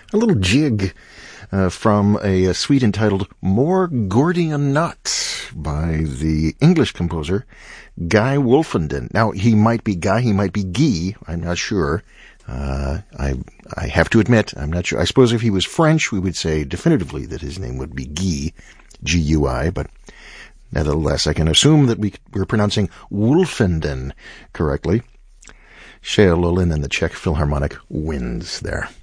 A little jig from a suite entitled More Gordian Knot by the English composer Guy Wolfenden. Now, he might be Guy, he might be Guy, I'm not sure. I have to admit, I'm not sure. I suppose if he was French, we would say definitively that his name would be Guy, G-U-I, but nevertheless, I can assume that we're pronouncing Wolfenden correctly. Shea Lulin and the Czech Philharmonic wins there.